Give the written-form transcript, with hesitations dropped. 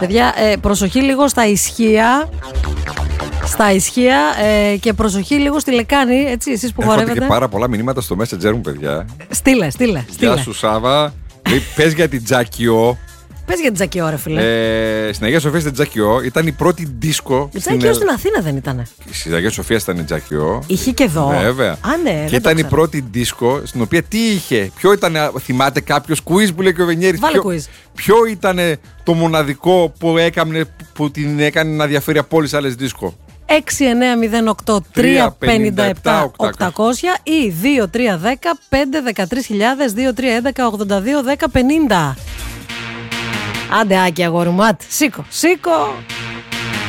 Παιδιά, προσοχή λίγο στα ισχύα. Στα ισχύα και προσοχή λίγο στη λεκάνη, έτσι, εσείς που χορεύετε. Έχω και πάρα πολλά μηνύματα στο Messenger μου, παιδιά. Στείλε. Γεια σου, Σάβα. Πες για την Τζακιό. Πες για την Τζακιό, ρε φίλε. Στην Αγία Σοφία στην Τζακιό ήταν η πρώτη δίσκο. Η Τζακιό στην Αθήνα δεν ήταν? Στην Αγία Σοφία ήταν η Τζακιό. Είχε και εδώ. Βέβαια. Ναι, και ήταν η πρώτη δίσκο στην οποία τι είχε? Ποιο ήταν, θυμάται κάποιος, quiz που λέει και ο Βενιέρης? Ποιο ήταν το μοναδικό που την έκανε να διαφέρει από όλες τις άλλες δίσκο? 6908-357-800 ή 2310-513.000, 2311-82-10-50. Άντε, Άκη, αγόρι μου, σήκω.